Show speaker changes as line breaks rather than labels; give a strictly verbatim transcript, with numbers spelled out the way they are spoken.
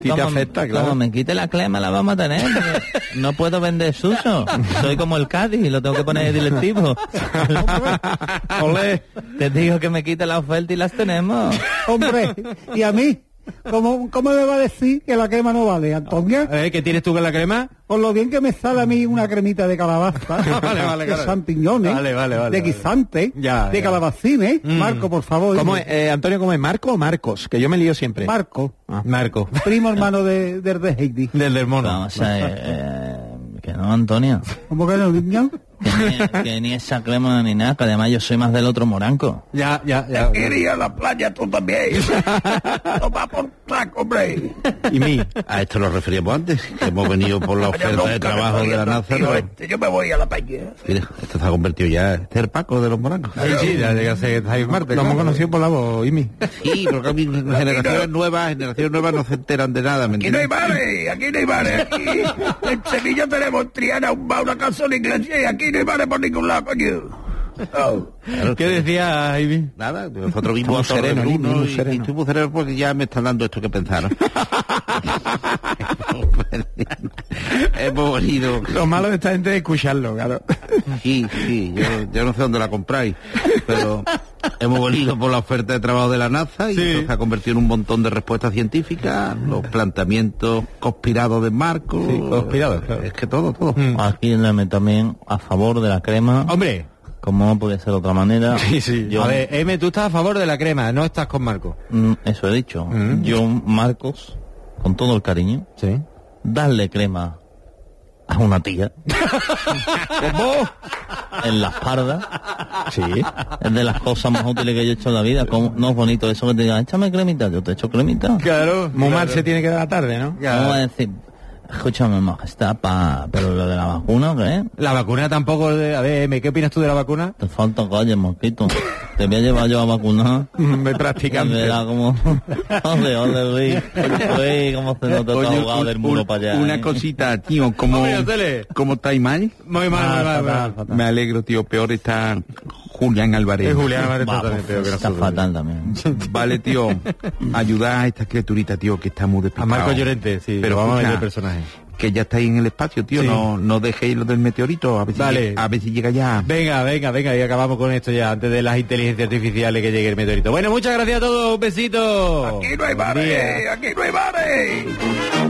Sí te afecta, claro.
Como me quite la crema la vamos a tener. No puedo vender suso. Soy como el Cádiz y lo tengo que poner directivo.
Olé.
Te digo que me quite la oferta y las tenemos.
Hombre, ¿y a mí? ¿Cómo, ¿Cómo me va a decir que la crema no vale, Antonia?
A ver, ¿qué tienes tú con la crema?
Por lo bien que me sale a mí una cremita de calabaza,
Vale, vale,
de
claro.
champiñones,
Vale, vale, vale,
de
vale.
guisante,
Ya,
de
ya.
calabacines.
Mm.
Marco, por favor.
¿Cómo
dime.
es, eh, Antonio, ¿cómo es? ¿Marco o Marcos? Que yo me lío siempre.
Marco,
Ah, Marco.
primo hermano de, de, de Heidi.
Del del mono.
Vamos a ver, eh, que no, Antonio.
¿Cómo que no, niño?
Que ni, que ni esa crema ni nada, que además yo soy más del otro moranco.
Ya, ya, ya.
Quería la playa tú también. Toma por saco, hombre.
Y mí.
A esto nos referíamos antes, que hemos venido por la oferta de trabajo de la NASA. ¿No? Este, yo me voy a la playa. Mira, esto se ha convertido ya, este es el Paco de los morancos.
Sí, sí, ya llega a ser Jaime Marte. Lo hemos conocido por la voz, Imi.
Sí, porque a mí generaciones nuevas, generaciones nuevas no se enteran de nada, ¿me entiendes? Aquí no hay bares, aquí no hay bares, aquí en Sevilla tenemos Triana, un bar, una casa, una iglesia, y aquí no hay bares por ningún lado, coño. Oh. Claro,
¿Qué decía Imi?
nada, nosotros vimos
Muy
a Torre
sereno,
Bruno
muy
y,
sereno.
y estoy muy sereno porque ya me están dando esto que pensar. Hemos venido.
Lo malo de esta gente es escucharlo, claro.
Sí, sí, yo, yo no sé dónde la compráis, pero hemos venido por la oferta de trabajo de la NASA y
Sí.
esto se ha convertido en un montón de respuestas científicas, los planteamientos conspirados de Marco.
Sí, conspirados, claro.
Es que todo, todo.
Mm.
Aquí le meto también a favor de la crema,
Hombre.
como no puede ser de otra manera.
Sí, sí.
Yo,
A ver, M, tú estás a favor de la crema, no estás con Marco.
mm, eso he dicho.
Mm.
Yo, Marcos, con todo el cariño,
Sí.
darle crema a una tía
¿Cómo?
en la espalda
Sí.
es de las cosas más útiles que yo he hecho en la vida. Como, no es bonito eso que te digan, échame cremita, yo te echo cremita.
Claro. Muy mal se tiene que dar la tarde, ¿no?
¿Cómo va a decir? Escúchame, majestad, pa... pero lo de la vacuna, ¿qué?
La vacuna tampoco... De... A ver, M, ¿qué opinas tú de la vacuna?
Te falta calle, mosquito. Te voy a llevar yo a vacunar.
Me
Y
practicante.
verá como... Ole, ole, Luis. Luis, cómo se nota el abogado del muro para allá.
Una
¿eh?
cosita, tío, ¿cómo,
Hombre, Ocele.
¿cómo estáis mal?
Muy mal, muy mal, muy mal.
Me alegro, tío, peor está Julián Álvarez.
Es Julián Álvarez
Va,
totalmente
pues,
peor que
está
nosotros.
fatal también.
Vale, tío, ayudad a esta criaturita, tío, que está muy
A
despistado.
Marco Llorente, sí,
Pero
pero vamos a ver
escucha,
el personaje.
que ya estáis en el espacio, tío,
Sí.
no, no dejéis lo del meteorito, a ver, si
Vale.
llega- a ver si llega ya.
Venga, venga, venga, y acabamos con esto ya, antes de las inteligencias artificiales que llegue el meteorito. Bueno, muchas gracias a todos, un besito.
Aquí no hay
Buen día.
bares, aquí no hay bares.